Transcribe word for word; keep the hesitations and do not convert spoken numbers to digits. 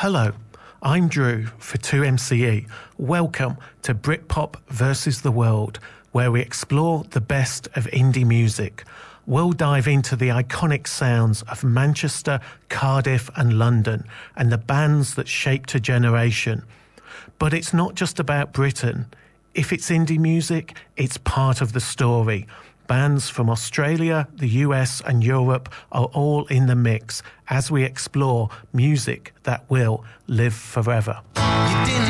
Hello, I'm Drew for two M C E. Welcome to Britpop versus the World, where we explore the best of indie music. We'll dive into the iconic sounds of Manchester, Cardiff and London, and the bands that shaped a generation. But it's not just about Britain. If it's indie music, it's part of the story. Bands from Australia, the U S and Europe are all in the mix as we explore music that will live forever. You didn't